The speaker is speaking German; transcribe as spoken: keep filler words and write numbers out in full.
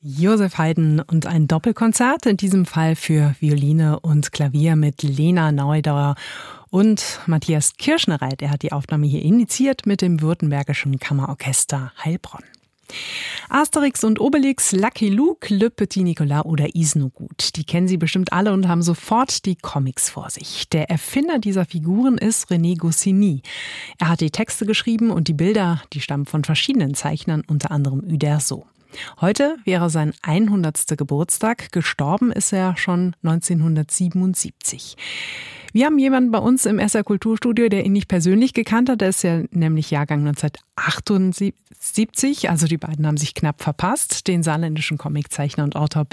Josef Haydn und ein Doppelkonzert, in diesem Fall für Violine und Klavier mit Lena Neudauer und Matthias Kirschnereit. Er hat die Aufnahme hier initiiert mit dem Württembergischen Kammerorchester Heilbronn. Asterix und Obelix, Lucky Luke, Le Petit Nicolas oder Isnogut. Die kennen Sie bestimmt alle und haben sofort die Comics vor sich. Der Erfinder dieser Figuren ist René Goscinny. Er hat die Texte geschrieben und die Bilder, die stammen von verschiedenen Zeichnern, unter anderem Uderzo. Heute wäre sein hundertster Geburtstag. Gestorben ist er schon neunzehnhundertsiebenundsiebzig. Wir haben jemanden bei uns im S R Kulturstudio, der ihn nicht persönlich gekannt hat. Der ist ja nämlich Jahrgang neunzehnhundertachtundsiebzig. Also die beiden haben sich knapp verpasst. Den saarländischen Comiczeichner und Autor